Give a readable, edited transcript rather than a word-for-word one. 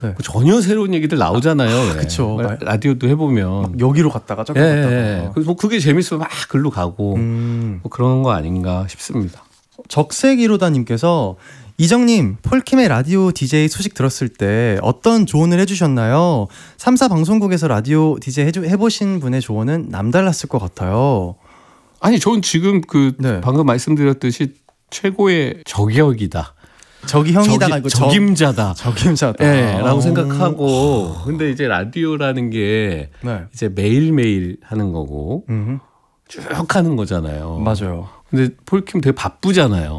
네. 전혀 새로운 얘기들 나오잖아요. 그쵸. 라디오도 해보면 막 여기로 갔다가 저기로 갔다가. 그래서 뭐 그게 재밌으면 막 글로 가고 뭐 그런 거 아닌가 싶습니다. 적색이로다님께서 이정님, 폴킴의 라디오 DJ 소식 들었을 때 어떤 조언을 해주셨나요? 3사 방송국에서 라디오 DJ 해보신 분의 조언은 남달랐을 것 같아요. 아니, 저는 지금 방금 말씀드렸듯이 최고의 저격이다. 적임자다. 라고 생각하고. 근데 이제 라디오라는 게 이제 매일매일 하는 거고 쭉 하는 거잖아요. 맞아요. 근데 폴킴 되게 바쁘잖아요.